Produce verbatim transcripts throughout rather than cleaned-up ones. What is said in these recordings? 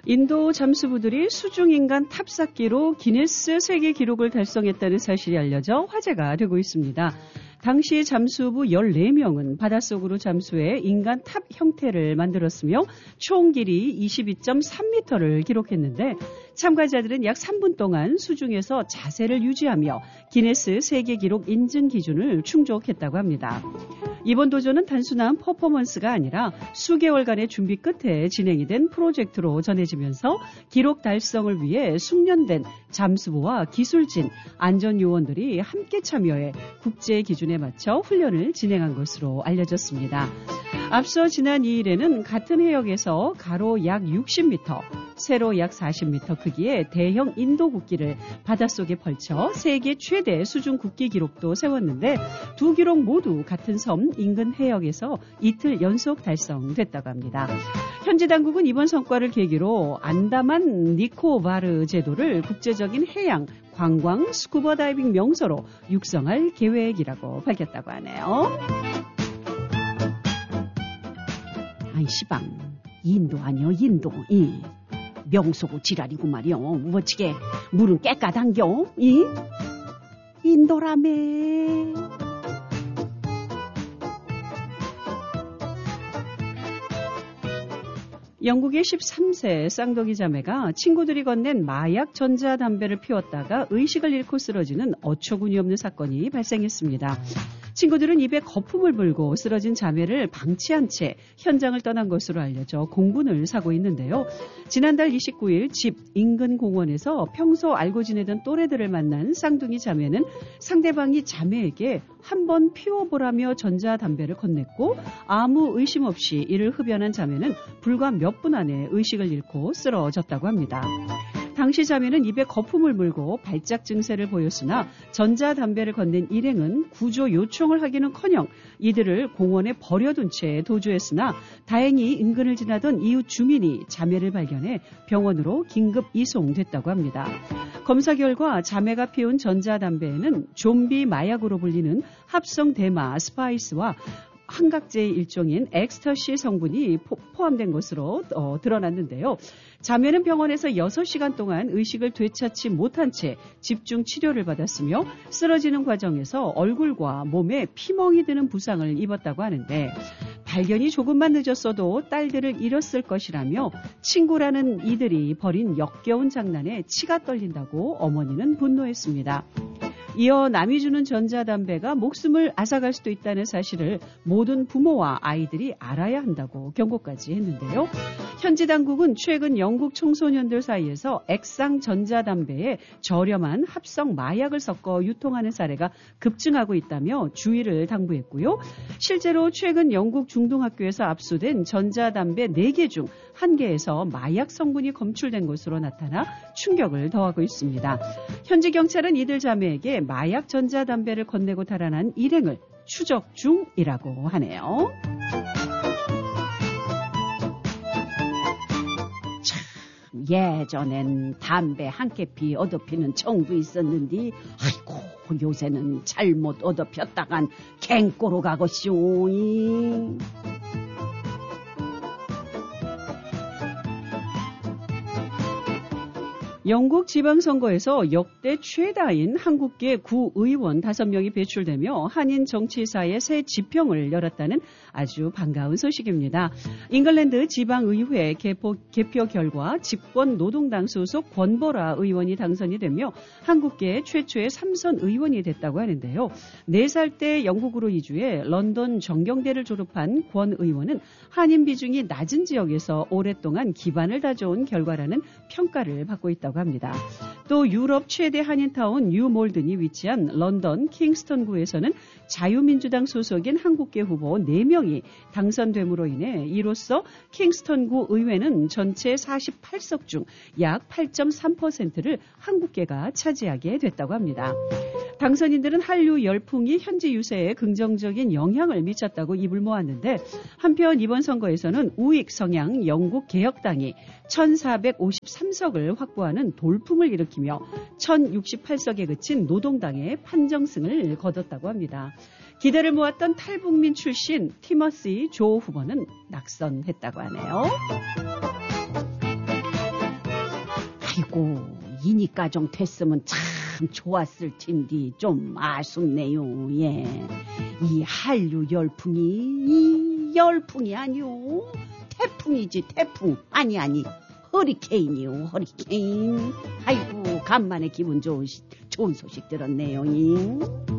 인도 잠수부들이 수중인간 탑쌓기로 기네스 세계 기록을 달성했다는 사실이 알려져 화제가 되고 있습니다. 당시 잠수부 열네 명은 바닷속으로 잠수해 인간 탑 형태를 만들었으며 총 길이 이십이 점 삼 미터를 기록했는데 참가자들은 약 삼 분 동안 수중에서 자세를 유지하며 기네스 세계 기록 인증 기준을 충족했다고 합니다. 이번 도전은 단순한 퍼포먼스가 아니라 수개월간의 준비 끝에 진행이 된 프로젝트로 전해지면서 기록 달성을 위해 숙련된 잠수부와 기술진, 안전요원들이 함께 참여해 국제 기준에 맞춰 훈련을 진행한 것으로 알려졌습니다. 앞서 지난 이 일에는 같은 해역에서 가로 약 육십 미터, 세로 약 사십 미터 크기의 대형 인도 국기를 바닷속에 펼쳐 세계 최대 수중 국기 기록도 세웠는데 두 기록 모두 같은 섬 인근 해역에서 이틀 연속 달성됐다고 합니다. 현지 당국은 이번 성과를 계기로 안다만 니코바르 제도를 국제적인 해양 관광 스쿠버 다이빙 명소로 육성할 계획이라고 밝혔다고 하네요. 아이 시방 인도 아니여 인도 이 명소고 지랄이고 말이여 우어치게 물은 깨까당겨 이 인도라며. 영국의 십삼 세 쌍둥이 자매가 친구들이 건넨 마약 전자담배를 피웠다가 의식을 잃고 쓰러지는 어처구니 없는 사건이 발생했습니다. 친구들은 입에 거품을 불고 쓰러진 자매를 방치한 채 현장을 떠난 것으로 알려져 공분을 사고 있는데요. 지난달 이십구 일 집 인근 공원에서 평소 알고 지내던 또래들을 만난 쌍둥이 자매는 상대방이 자매에게 한번 피워보라며 전자담배를 건넸고 아무 의심 없이 이를 흡연한 자매는 불과 몇 분 안에 의식을 잃고 쓰러졌다고 합니다. 당시 자매는 입에 거품을 물고 발작 증세를 보였으나 전자담배를 건넨 일행은 구조 요청을 하기는커녕 이들을 공원에 버려둔 채 도주했으나 다행히 인근을 지나던 이웃 주민이 자매를 발견해 병원으로 긴급 이송됐다고 합니다. 검사 결과 자매가 피운 전자담배에는 좀비 마약으로 불리는 합성 대마 스파이스와 한각제의 일종인 엑스터시 성분이 포, 포함된 것으로 어, 드러났는데요. 자매는 병원에서 여섯 시간 동안 의식을 되찾지 못한 채 집중 치료를 받았으며 쓰러지는 과정에서 얼굴과 몸에 피멍이 드는 부상을 입었다고 하는데 발견이 조금만 늦었어도 딸들을 잃었을 것이라며 친구라는 이들이 벌인 역겨운 장난에 치가 떨린다고 어머니는 분노했습니다. 이어 남이 주는 전자담배가 목숨을 앗아갈 수도 있다는 사실을 모든 부모와 아이들이 알아야 한다고 경고까지 했는데요. 현지 당국은 최근 영국 청소년들 사이에서 액상 전자담배에 저렴한 합성 마약을 섞어 유통하는 사례가 급증하고 있다며 주의를 당부했고요. 실제로 최근 영국 중등학교에서 압수된 전자담배 네 개 중 한 개에서 마약 성분이 검출된 것으로 나타나 충격을 더하고 있습니다. 현지 경찰은 이들 자매에게 마약 전자담배를 건네고 달아난 일행을 추적 중이라고 하네요. 참 예전엔 담배 한 깨피 얻어피는 청도 있었는데 아이고 요새는 잘못 얻어폈다간 갱꼬로 가고쇼잉. 영국 지방선거에서 역대 최다인 한국계 구의원 다섯 명이 배출되며 한인 정치사의 새 지평을 열었다는 아주 반가운 소식입니다. 잉글랜드 지방의회 개표, 개표 결과 집권 노동당 소속 권보라 의원이 당선이 되며 한국계 최초의 삼선 의원이 됐다고 하는데요. 네 살 때 영국으로 이주해 런던 정경대를 졸업한 권 의원은 한인 비중이 낮은 지역에서 오랫동안 기반을 다져온 결과라는 평가를 받고 있다고 합니다. 또 유럽 최대 한인타운 뉴몰든이 위치한 런던 킹스턴구에서는 자유민주당 소속인 한국계 후보 네 명이 당선됨으로 인해 이로써 킹스턴구 의회는 전체 사십팔 석 중 약 팔 점 삼 퍼센트를 한국계가 차지하게 됐다고 합니다. 당선인들은 한류 열풍이 현지 유세에 긍정적인 영향을 미쳤다고 입을 모았는데 한편 이번 선거에서는 우익 성향 영국 개혁당이 천사백오십삼 석을 확보하는 돌풍을 일으키며 천육십팔 석에 그친 노동당의 판정승을 거뒀다고 합니다. 기대를 모았던 탈북민 출신 티머시 조 후보는 낙선했다고 하네요. 아이고 이니 가정 됐으면 참 좋았을 텐데 좀 아쉽네요. 예, 이 한류 열풍이 이 열풍이 아니오 태풍이지 태풍. 아니 아니 허리케인이요 허리케인. 아이고 간만에 기분 좋은 시, 좋은 소식 들었네요. 잉.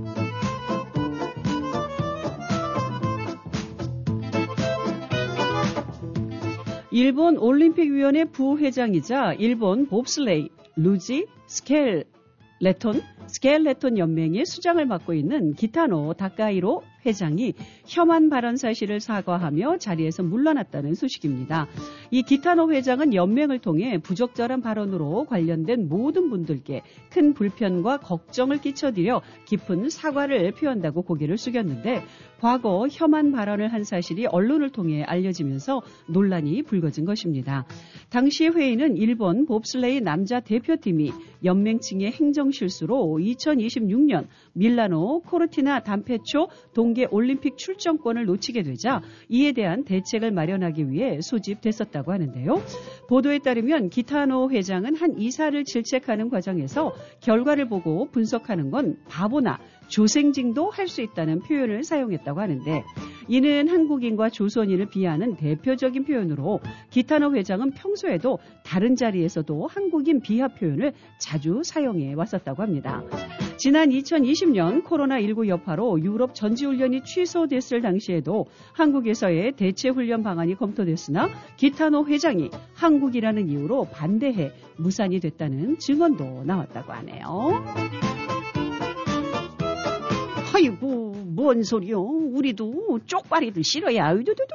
일본 올림픽위원회 부회장이자 일본 봅슬레이, 루지, 스켈레톤, 스켈레톤 연맹의 수장을 맡고 있는 기타노 다카이로 회장이 혐한 발언 사실을 사과하며 자리에서 물러났다는 소식입니다. 이 기타노 회장은 연맹을 통해 부적절한 발언으로 관련된 모든 분들께 큰 불편과 걱정을 끼쳐드려 깊은 사과를 표한다고 고개를 숙였는데 과거 혐한 발언을 한 사실이 언론을 통해 알려지면서 논란이 불거진 것입니다. 당시 회의는 일본 봅슬레이 남자 대표팀이 연맹층의 행정실수로 이천이십육 년 밀라노 코르티나 단페초 동계 올림픽 출전권을 놓치게 되자 이에 대한 대책을 마련하기 위해 소집됐었다고 하는데요. 보도에 따르면 기타노 회장은 한 이사를 질책하는 과정에서 결과를 보고 분석하는 건 바보나 조생징도 할 수 있다는 표현을 사용했다고 하는데 이는 한국인과 조선인을 비하하는 대표적인 표현으로 기타노 회장은 평소에도 다른 자리에서도 한국인 비하 표현을 자주 사용해 왔었다고 합니다. 지난 이천이십 년 코로나십구 여파로 유럽 전지훈련이 취소됐을 당시에도 한국에서의 대체훈련 방안이 검토됐으나 기타노 회장이 한국이라는 이유로 반대해 무산이 됐다는 증언도 나왔다고 하네요. 아이고 뭔 소리요. 우리도 쪽발이들 싫어야.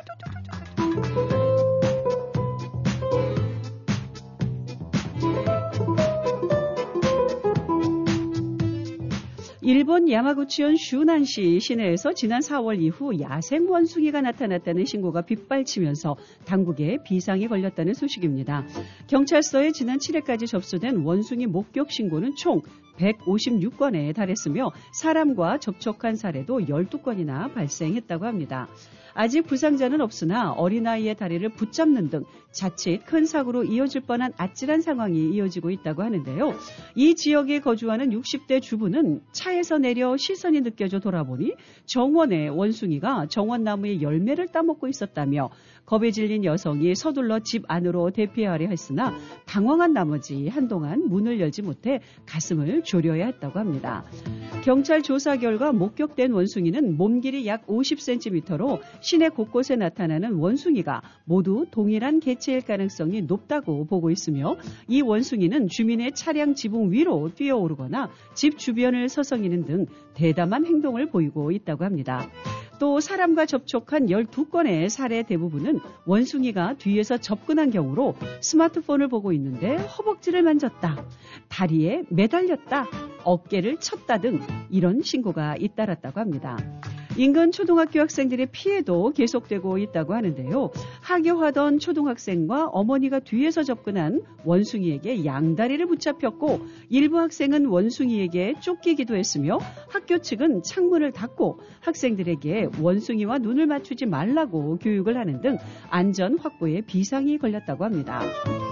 일본 야마구치현 슈난시 시내에서 지난 사월 이후 야생 원숭이가 나타났다는 신고가 빗발치면서 당국에 비상이 걸렸다는 소식입니다. 경찰서에 지난 칠일까지 접수된 원숭이 목격 신고는 총 백오십육 건에 달했으며 사람과 접촉한 사례도 열두 건이나 발생했다고 합니다. 아직 부상자는 없으나 어린아이의 다리를 붙잡는 등 자칫 큰 사고로 이어질 뻔한 아찔한 상황이 이어지고 있다고 하는데요. 이 지역에 거주하는 육십 대 주부는 차에서 내려 시선이 느껴져 돌아보니 정원에 원숭이가 정원나무의 열매를 따먹고 있었다며 겁에 질린 여성이 서둘러 집 안으로 대피하려 했으나 당황한 나머지 한동안 문을 열지 못해 가슴을 졸여야 했다고 합니다. 경찰 조사 결과 목격된 원숭이는 몸길이 약 오십 센티미터로 시내 곳곳에 나타나는 원숭이가 모두 동일한 개체일 가능성이 높다고 보고 있으며 이 원숭이는 주민의 차량 지붕 위로 뛰어오르거나 집 주변을 서성이는 등 대담한 행동을 보이고 있다고 합니다. 또 사람과 접촉한 열두 건의 사례 대부분은 원숭이가 뒤에서 접근한 경우로 스마트폰을 보고 있는데 허벅지를 만졌다, 다리에 매달렸다, 어깨를 쳤다 등 이런 신고가 잇따랐다고 합니다. 인근 초등학교 학생들의 피해도 계속되고 있다고 하는데요. 하교하던 초등학생과 어머니가 뒤에서 접근한 원숭이에게 양다리를 붙잡혔고 일부 학생은 원숭이에게 쫓기기도 했으며 학교 측은 창문을 닫고 학생들에게 원숭이와 눈을 맞추지 말라고 교육을 하는 등 안전 확보에 비상이 걸렸다고 합니다.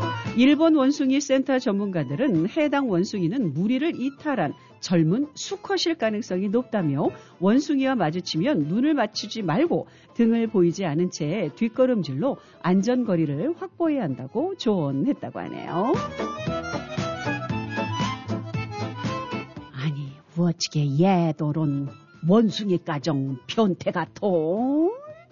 일본 원숭이 센터 전문가들은 해당 원숭이는 무리를 이탈한 젊은 수컷일 가능성이 높다며 원숭이와 마주치면 눈을 맞추지 말고 등을 보이지 않은 채 뒷걸음질로 안전거리를 확보해야 한다고 조언했다고 하네요. 아니 어찌게 얘도론 원숭이 가정 변태 같어?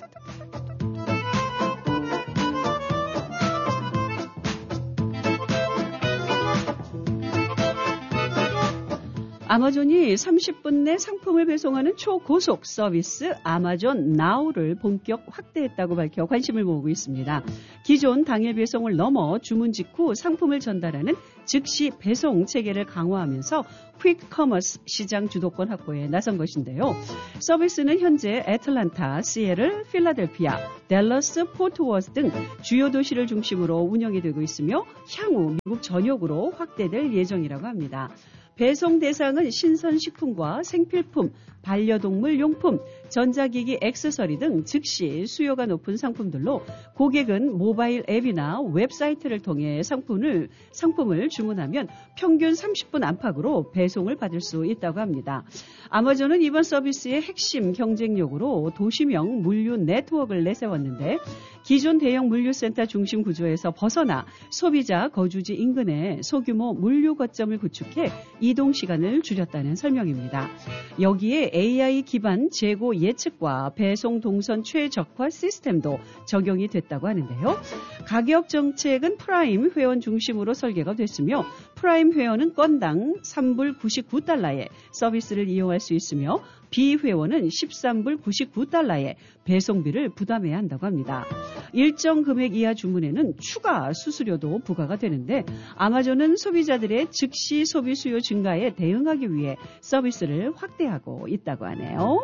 아마존이 삼십 분 내 상품을 배송하는 초고속 서비스 아마존 나우를 본격 확대했다고 밝혀 관심을 모으고 있습니다. 기존 당일 배송을 넘어 주문 직후 상품을 전달하는 즉시 배송 체계를 강화하면서 퀵커머스 시장 주도권 확보에 나선 것인데요. 서비스는 현재 애틀란타, 시애틀, 필라델피아, 댈러스, 포트워스 등 주요 도시를 중심으로 운영이 되고 있으며 향후 미국 전역으로 확대될 예정이라고 합니다. 배송 대상은 신선식품과 생필품, 반려동물 용품, 전자기기 액세서리 등 즉시 수요가 높은 상품들로 고객은 모바일 앱이나 웹사이트를 통해 상품을, 상품을 주문하면 평균 삼십 분 안팎으로 배송을 받을 수 있다고 합니다. 아마존은 이번 서비스의 핵심 경쟁력으로 도시명 물류 네트워크를 내세웠는데 기존 대형 물류센터 중심 구조에서 벗어나 소비자 거주지 인근에 소규모 물류 거점을 구축해 이동 시간을 줄였다는 설명입니다. 여기에 에이아이 기반 재고 예측과 배송 동선 최적화 시스템도 적용이 됐다고 하는데요. 가격 정책은 프라임 회원 중심으로 설계가 됐으며 프라임 회원은 건당 삼 불 구십구 달러에 서비스를 이용할 수 있으며 비회원은 십삼 불 구십구 달러에 배송비를 부담해야 한다고 합니다. 일정 금액 이하 주문에는 추가 수수료도 부과가 되는데 아마존은 소비자들의 즉시 소비 수요 증가에 대응하기 위해 서비스를 확대하고 있다고 하네요.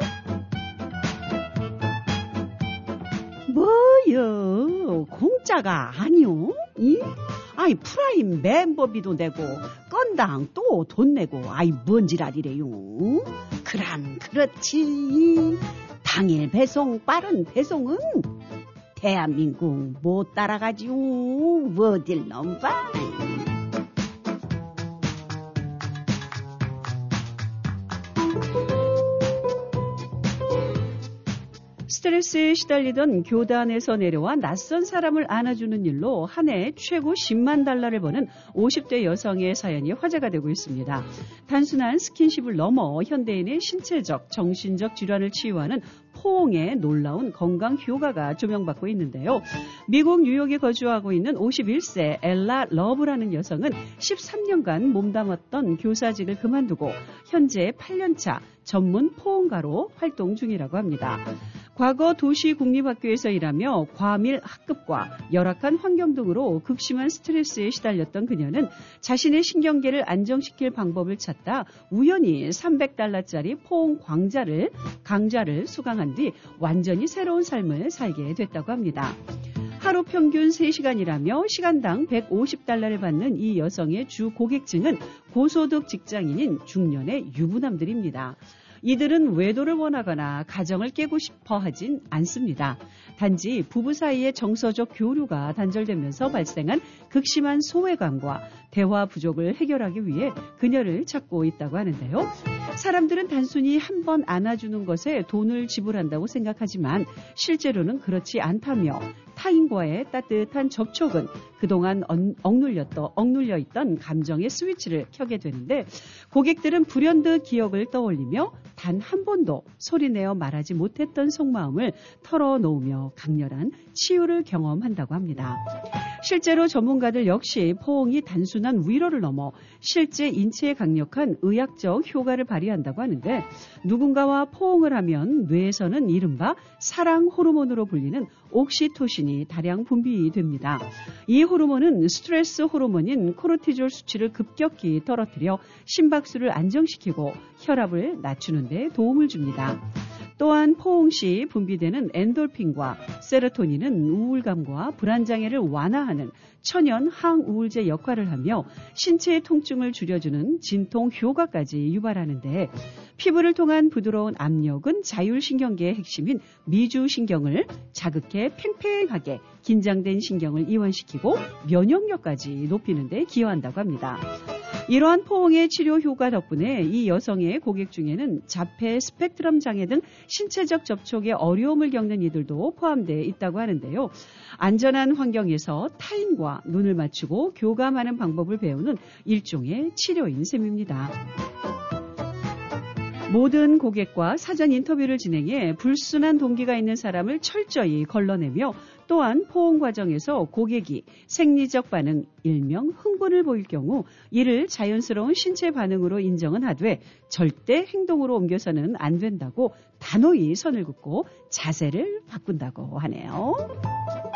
뭐요? 공짜가 아니요? 이? 아이 프라임 멤버비도 내고 건당 또 돈 내고 아이 뭔 지랄이래요? 그럼 그렇지. 당일 배송 빠른 배송은 대한민국 못 따라가지요. 어딜 넘봐. 스트레스에 시달리던 교단에서 내려와 낯선 사람을 안아주는 일로 한 해 최고 십만 달러를 버는 오십 대 여성의 사연이 화제가 되고 있습니다. 단순한 스킨십을 넘어 현대인의 신체적, 정신적 질환을 치유하는 포옹의 놀라운 건강 효과가 조명받고 있는데요. 미국 뉴욕에 거주하고 있는 오십일 세 엘라 러브라는 여성은 십삼 년간 몸담았던 교사직을 그만두고 현재 팔 년 차 전문 포옹가로 활동 중이라고 합니다. 과거 도시 국립학교에서 일하며 과밀 학급과 열악한 환경 등으로 극심한 스트레스에 시달렸던 그녀는 자신의 신경계를 안정시킬 방법을 찾다 우연히 삼백 달러짜리 포옹 강좌를, 강좌를 수강한 뒤 완전히 새로운 삶을 살게 됐다고 합니다. 하루 평균 세 시간이라며 시간당 백오십 달러를 받는 이 여성의 주 고객층은 고소득 직장인인 중년의 유부남들입니다. 이들은 외도를 원하거나 가정을 깨고 싶어 하진 않습니다. 단지 부부 사이의 정서적 교류가 단절되면서 발생한 극심한 소외감과 대화 부족을 해결하기 위해 그녀를 찾고 있다고 하는데요. 사람들은 단순히 한 번 안아주는 것에 돈을 지불한다고 생각하지만 실제로는 그렇지 않다며 타인과의 따뜻한 접촉은 그동안 억눌렸던, 억눌려 있던 감정의 스위치를 켜게 되는데 고객들은 불현듯 기억을 떠올리며 단 한 번도 소리내어 말하지 못했던 속마음을 털어놓으며 강렬한 치유를 경험한다고 합니다. 실제로 전문가들 역시 포옹이 단순한 위로를 넘어 실제 인체에 강력한 의학적 효과를 발휘한다고 하는데 누군가와 포옹을 하면 뇌에서는 이른바 사랑 호르몬으로 불리는 옥시토신이 다량 분비됩니다. 이 호르몬은 스트레스 호르몬인 코르티졸 수치를 급격히 떨어뜨려 심박수를 안정시키고 혈압을 낮추는 데 도움을 줍니다. 또한 포옹 시 분비되는 엔돌핀과 세로토닌은 우울감과 불안장애를 완화하는 천연 항우울제 역할을 하며 신체의 통증을 줄여주는 진통 효과까지 유발하는데 피부를 통한 부드러운 압력은 자율신경계의 핵심인 미주신경을 자극해 팽팽하게 긴장된 신경을 이완시키고 면역력까지 높이는 데 기여한다고 합니다. 이러한 포옹의 치료 효과 덕분에 이 여성의 고객 중에는 자폐, 스펙트럼 장애 등 신체적 접촉에 어려움을 겪는 이들도 포함되어 있다고 하는데요. 안전한 환경에서 타인과 눈을 맞추고 교감하는 방법을 배우는 일종의 치료인 셈입니다. 모든 고객과 사전 인터뷰를 진행해 불순한 동기가 있는 사람을 철저히 걸러내며 또한 포옹 과정에서 고객이 생리적 반응, 일명 흥분을 보일 경우 이를 자연스러운 신체 반응으로 인정은 하되 절대 행동으로 옮겨서는 안 된다고 단호히 선을 긋고 자세를 바꾼다고 하네요.